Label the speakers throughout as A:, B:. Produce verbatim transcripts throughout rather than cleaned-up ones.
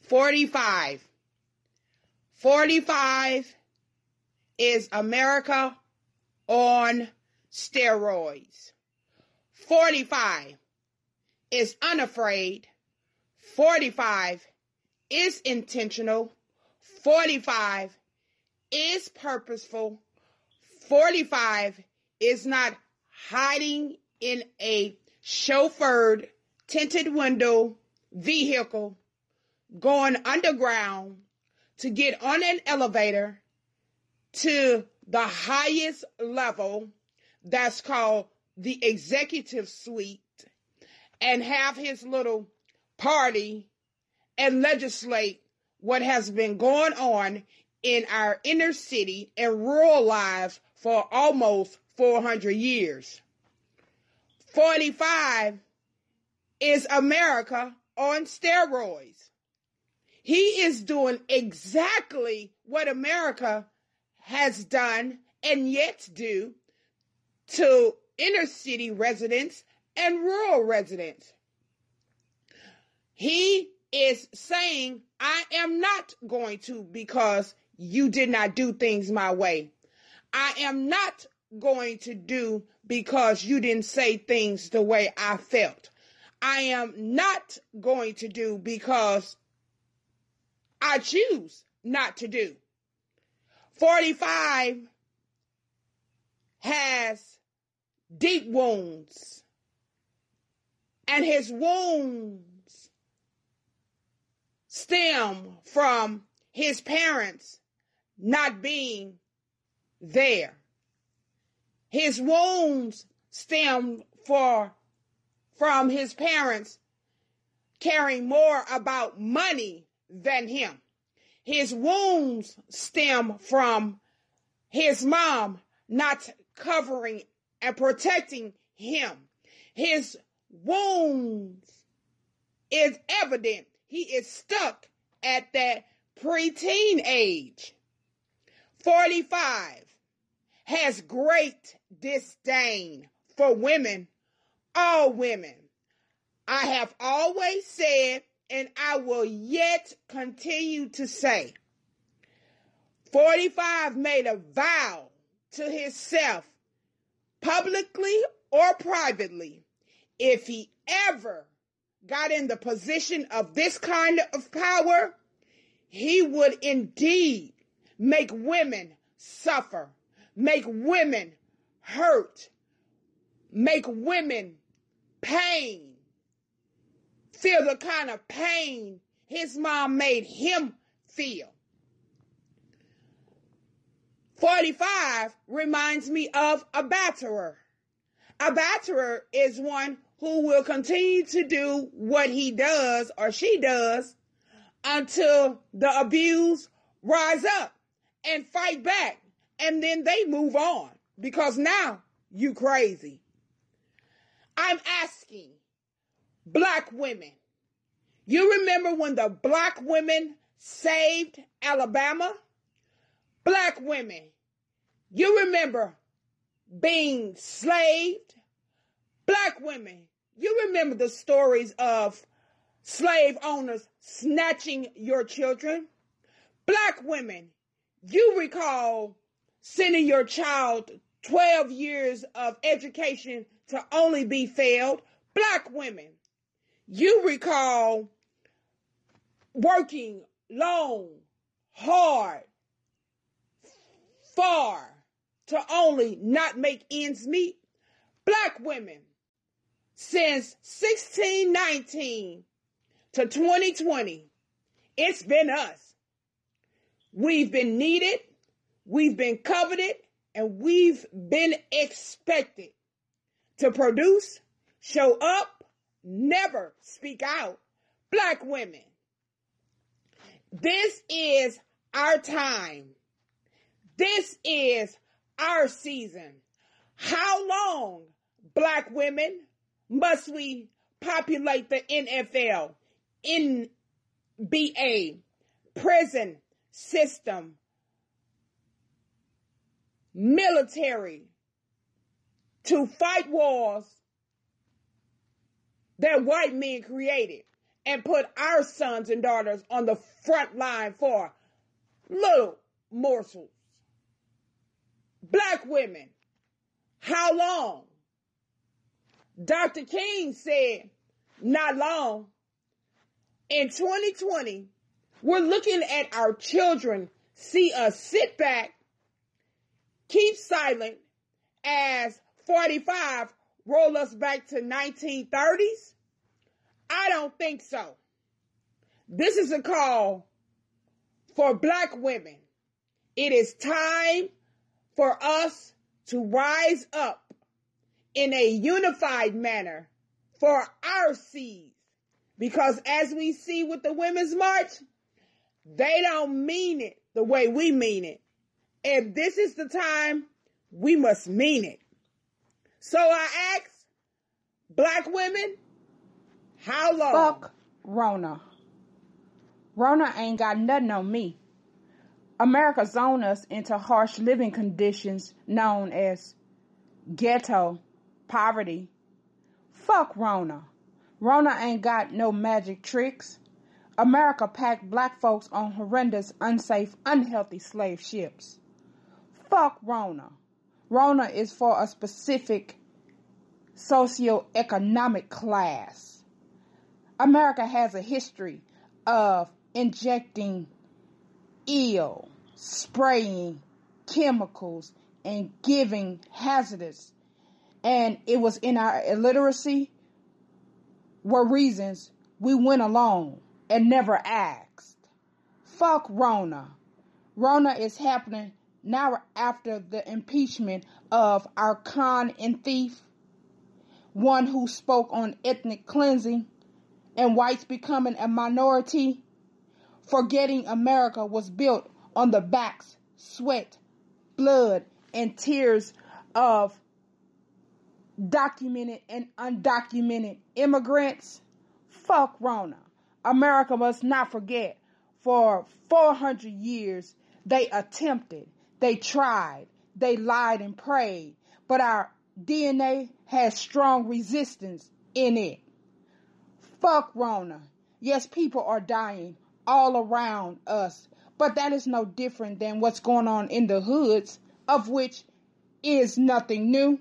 A: forty-five. forty-five is America on steroids. forty-five is unafraid. forty-five is intentional. forty-five is purposeful. forty-five is not hiding in a chauffeured tinted window vehicle going underground to get on an elevator to the highest level that's called the executive suite and have his little party and legislate what has been going on in our inner city and rural lives for almost four hundred years. forty-five is America on steroids. He is doing exactly what America has done and yet do to inner city residents and rural residents. He is saying, I am not going to because you did not do things my way. I am not going to do because you didn't say things the way I felt. I am not going to do because I choose not to do. forty-five has deep wounds, and his wounds stem from his parents not being there. His wounds stem for, from his parents caring more about money than him. His wounds stem from his mom not covering and protecting him. His wounds is evident. He is stuck at that preteen age. forty-five has great disdain for women, all women. I have always said, and I will yet continue to say, forty-five made a vow to himself, publicly or privately, if he ever got in the position of this kind of power, he would indeed make women suffer, make women hurt, make women pain, feel the kind of pain his mom made him feel. forty-five reminds me of a batterer. A batterer is one who will continue to do what he does or she does until the abused rise up and fight back. And then they move on because now you crazy. I'm asking black women, you remember when the black women saved Alabama? Black women, you remember being slaved? Black women, you remember the stories of slave owners snatching your children? Black women, you recall sending your child twelve years of education to only be failed? Black women, you recall working long, hard, far to only not make ends meet? Black women, since sixteen nineteen to twenty twenty, it's been us. We've been needed, we've been coveted, and we've been expected to produce, show up, never speak out. Black women, this is our time. This is our season. How long, black women, must we populate the N F L, N B A, prison system, military, to fight wars that white men created and put our sons and daughters on the front line for little morsels. Black women, how long? Doctor King said, not long. In twenty twenty, we're looking at our children see us sit back, keep silent as forty-five roll us back to nineteen thirties? I don't think so. This is a call for black women. It is time for us to rise up in a unified manner for our seeds. Because as we see with the Women's March, they don't mean it the way we mean it. If this is the time, we must mean it. So I ask, black women, how long?
B: Fuck Rona. Rona ain't got nothing on me. America zoned us into harsh living conditions known as ghetto poverty. Fuck Rona. Rona ain't got no magic tricks. America packed black folks on horrendous, unsafe, unhealthy slave ships. Fuck Rona. Rona is for a specific socioeconomic class. America has a history of injecting ill, spraying chemicals, and giving hazardous. And it was in our illiteracy were reasons we went along and never asked. Fuck Rona. Rona is happening now after the impeachment of our con and thief, one who spoke on ethnic cleansing and whites becoming a minority, forgetting America was built on the backs, sweat, blood, and tears of documented and undocumented immigrants. Fuck Rona. America must not forget, for four hundred years they attempted, they tried, they lied and prayed, but our D N A has strong resistance in it. Fuck Rona. Yes, people are dying all around us, but that is no different than what's going on in the hoods, of which is nothing new.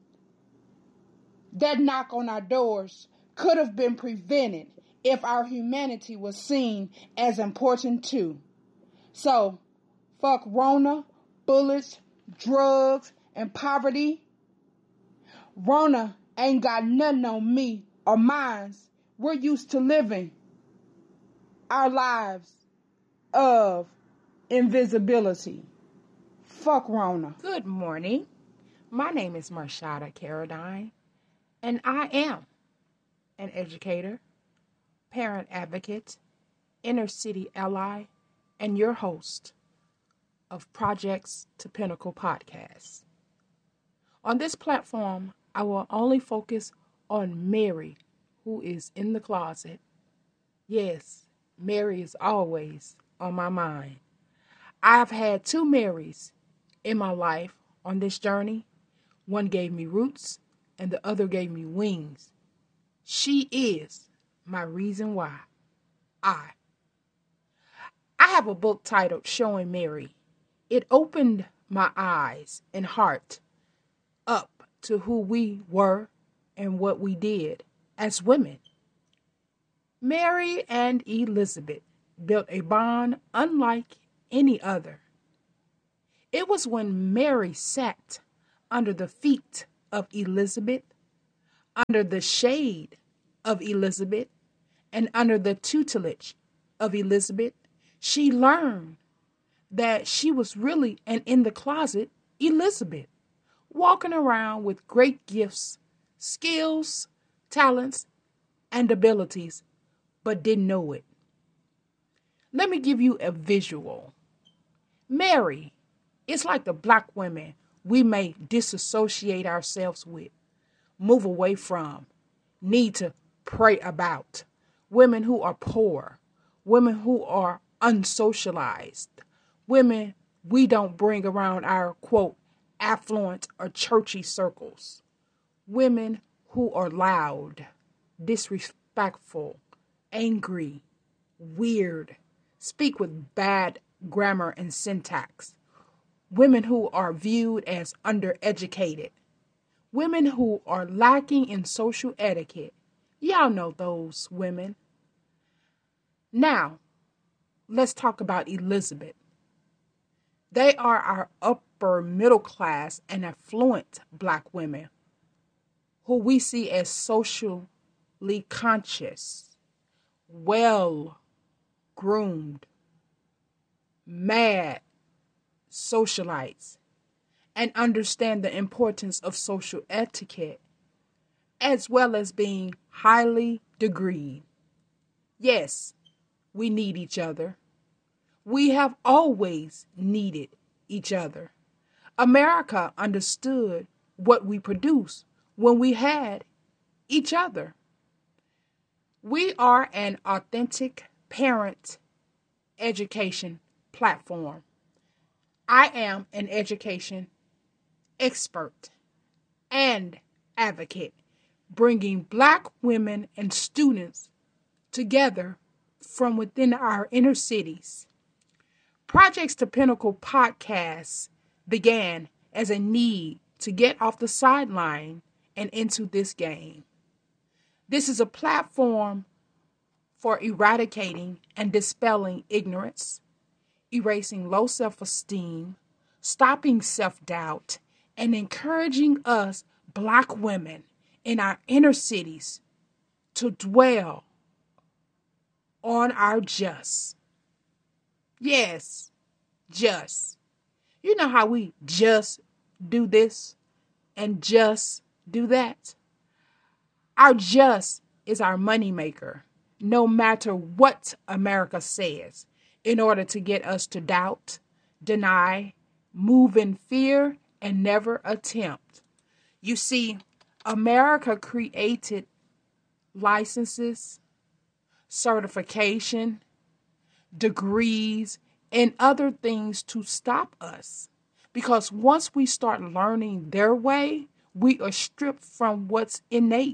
B: That knock on our doors could have been prevented if our humanity was seen as important too. So, fuck Rona, bullets, drugs, and poverty. Rona ain't got nothing on me or mine. We're used to living our lives of invisibility. Fuck Rona.
C: Good morning. My name is Marshada Caradine, and I am an educator, parent advocate, inner city ally, and your host of Projects to Pinnacle podcast. On this platform, I will only focus on Mary, who is in the closet. Yes, Mary is always on my mind. I've had two Marys in my life on this journey. One gave me roots, and the other gave me wings. She is my reason why. I. I have a book titled Showing Mary. It opened my eyes and heart up to who we were and what we did as women. Mary and Elizabeth built a bond unlike any other. It was when Mary sat under the feet of Elizabeth, under the shade of Elizabeth, and under the tutelage of Elizabeth, she learned that she was really an in the closet Elizabeth, walking around with great gifts, skills, talents, and abilities, but didn't know it. Let me give you a visual. Mary is like the black women we may disassociate ourselves with, move away from, need to pray about. Women who are poor, women who are unsocialized, women we don't bring around our, quote, affluent or churchy circles, women who are loud, disrespectful, angry, weird, speak with bad grammar and syntax, women who are viewed as undereducated, women who are lacking in social etiquette. Y'all know those women. Now, let's talk about Elizabeth. They are our upper middle class and affluent black women who we see as socially conscious, well groomed, mad socialites, and understand the importance of social etiquette, as well as being highly degreed. Yes, we need each other. We have always needed each other. America understood what we produce when we had each other. We are an authentic parent education platform. I am an education expert and advocate, bringing Black women and students together from within our inner cities. Projects to Pinnacle podcast began as a need to get off the sideline and into this game. This is a platform for eradicating and dispelling ignorance, erasing low self-esteem, stopping self-doubt, and encouraging us Black women in our inner cities to dwell on our just. Yes, just. You know how we just do this and just do that? Our just is our moneymaker, no matter what America says, in order to get us to doubt, deny, move in fear, and never attempt. You see, America created licenses, certification, degrees, and other things to stop us. Because once we start learning their way, we are stripped from what's innate.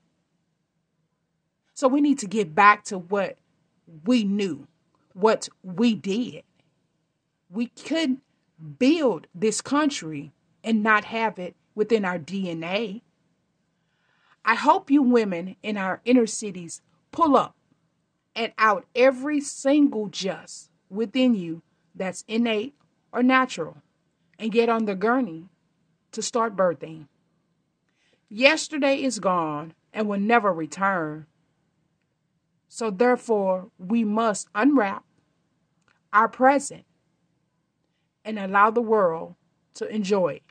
C: So we need to get back to what we knew, what we did. We couldn't build this country and not have it within our D N A. I hope you women in our inner cities pull up and out every single just within you that's innate or natural and get on the gurney to start birthing. Yesterday is gone and will never return. So therefore, we must unwrap our present and allow the world to enjoy it.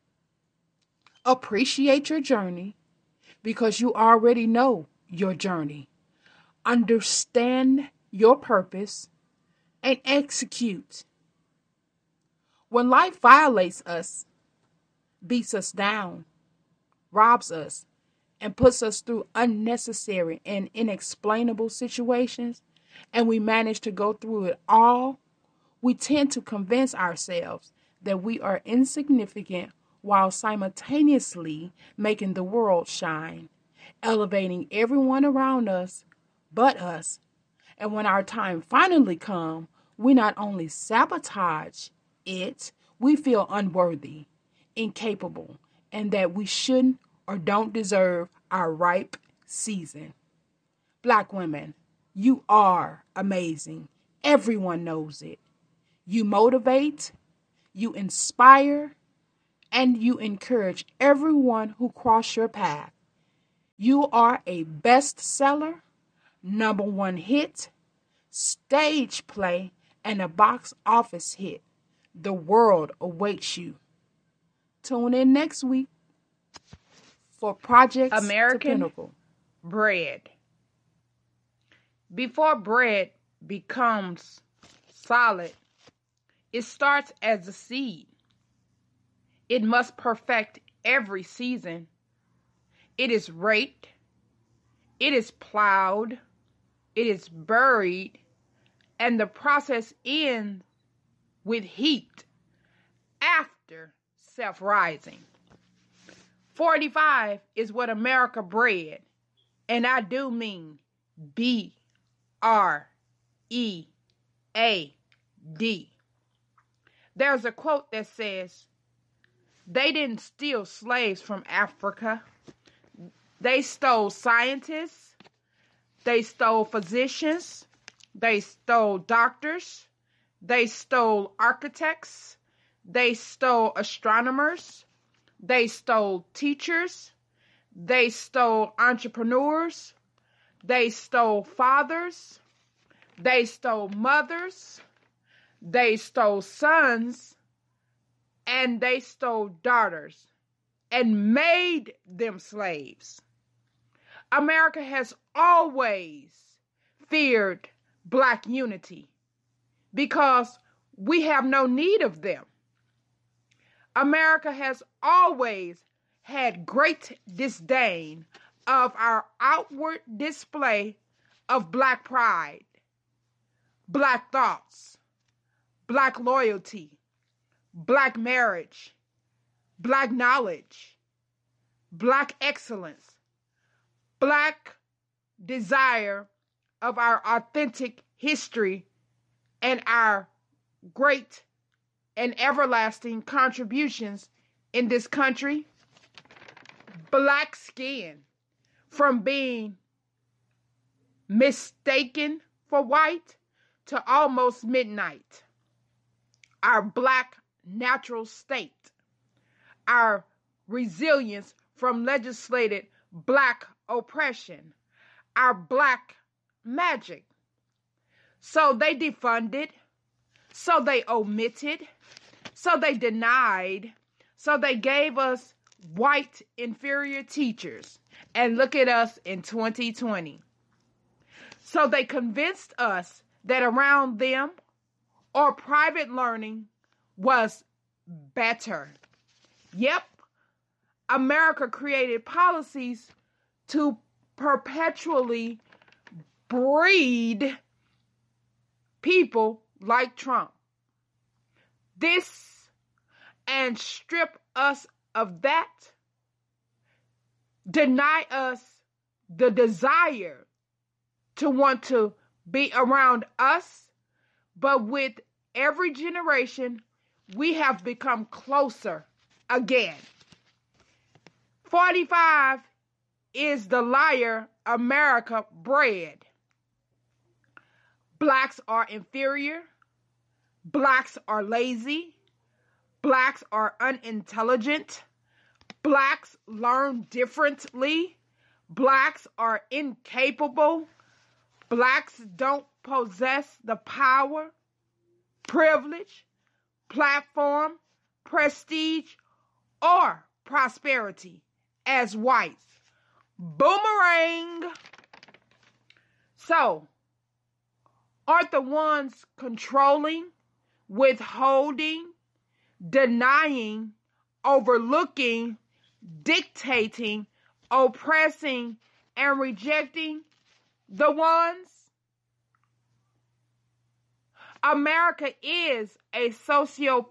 C: Appreciate your journey because you already know your journey. Understand your purpose and execute. When life violates us, beats us down, robs us, and puts us through unnecessary and inexplainable situations, and we manage to go through it all, we tend to convince ourselves that we are insignificant while simultaneously making the world shine, elevating everyone around us but us. And when our time finally comes, we not only sabotage it, we feel unworthy, incapable, and that we shouldn't or don't deserve our ripe season. Black women, you are amazing. Everyone knows it. You motivate, you inspire, and you encourage everyone who crosses your path. You are a bestseller, number one hit, stage play, and a box office hit. The world awaits you. Tune in next week for Projects
B: American
C: to Pinnacle.
B: Bread. Before bread becomes solid, it starts as a seed. It must perfect every season. It is raked. It is plowed. It is buried. And the process ends with heat after self-rising. forty-five is what America bred. And I do mean B R E A D. There's a quote that says, they didn't steal slaves from Africa. They stole scientists. They stole physicians. They stole doctors. They stole architects. They stole astronomers. They stole teachers. They stole entrepreneurs. They stole fathers. They stole mothers. They stole sons. And they stole daughters and made them slaves. America has always feared black unity because we have no need of them. America has always had great disdain of our outward display of black pride, black thoughts, black loyalty, black marriage, black knowledge, black excellence, black desire of our authentic history and our great and everlasting contributions in this country. Black skin, from being mistaken for white to almost midnight. Our black natural state, our resilience from legislated black oppression, our black magic. So they defunded, so they omitted, so they denied, so they gave us white inferior teachers. And look at us in twenty twenty. So they convinced us that around them or private learning was better. Yep, America created policies to perpetually breed people like Trump. This and strip us of that, deny us the desire to want to be around us, but with every generation, we have become closer again. forty-five is the liar America bred. Blacks are inferior. Blacks are lazy. Blacks are unintelligent. Blacks learn differently. Blacks are incapable. Blacks don't possess the power, privilege, platform, prestige, or prosperity as whites. Boomerang. So, aren't the ones controlling, withholding, denying, overlooking, dictating, oppressing, and rejecting the ones? America is a sociopathic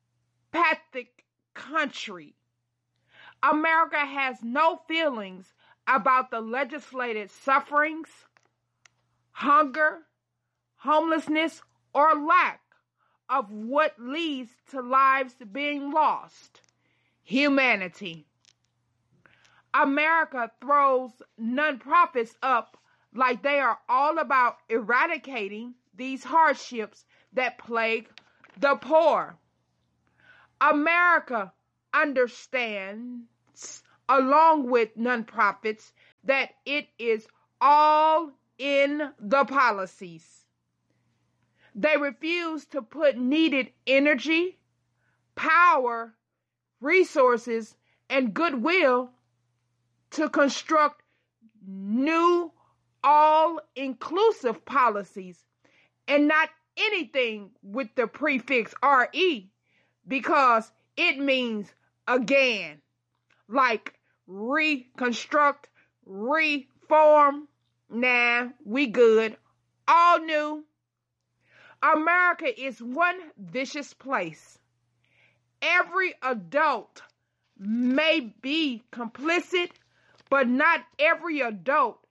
B: country. America has no feelings about the legislated sufferings, hunger, homelessness, or lack of what leads to lives being lost. Humanity. America throws nonprofits up like they are all about eradicating these hardships that plague the poor. America understands, along with nonprofits, that it is all in the policies. They refuse to put needed energy, power, resources, and goodwill to construct new, all-inclusive policies, and not anything with the prefix R E, because it means again, like reconstruct, reform. Nah, we good. All new. America is one vicious place. Every adult may be complicit, but not every adult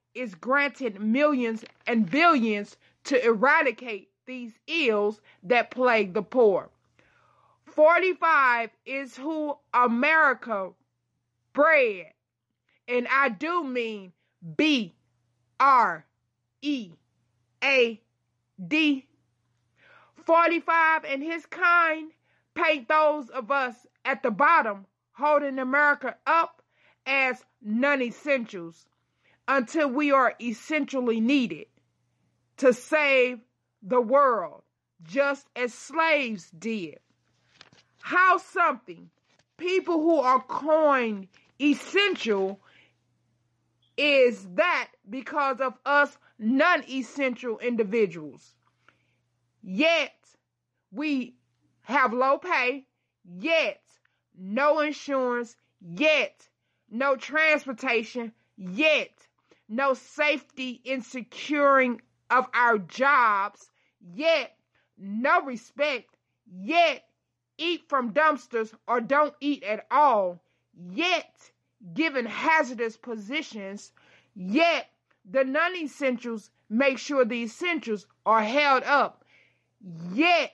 B: is granted millions and billions to eradicate these ills that plague the poor. forty-five is who America bred, and I do mean B R E A D. forty-five and his kind paint those of us at the bottom holding America up as non-essentials until we are essentially needed to save the world, just as slaves did. How something, people who are coined essential, is that because of us non-essential individuals. Yet, we have low pay, yet no insurance, yet no transportation, yet no safety in securing of our jobs, yet no respect, yet eat from dumpsters or don't eat at all, yet given hazardous positions, yet the non-essentials make sure the essentials are held up, yet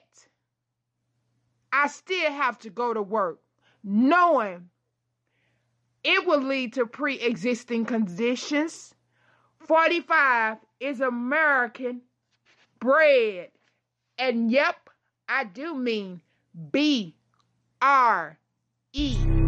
B: I still have to go to work knowing it will lead to pre-existing conditions. forty-five is American bred, and yep, I do mean B R E